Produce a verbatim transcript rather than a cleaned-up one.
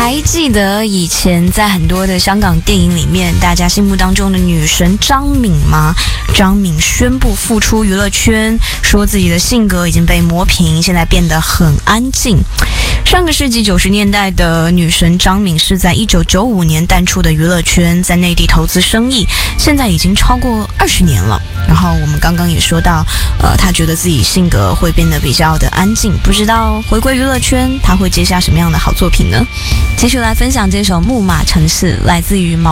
还记得以前在很多的香港电影里面，大家心目当中的女神张敏吗？张敏宣布复出娱乐圈，说自己的性格已经被磨平，现在变得很安静。上个世纪九十年代的女神张敏是在一九九五年淡出的娱乐圈，在内地投资生意，现在已经超过二十年了。然后我们刚刚也说到，呃，她觉得自己性格会变得比较的安静，不知道回归娱乐圈，她会接下什么样的好作品呢？继续来分享这首《木马城市》，来自于毛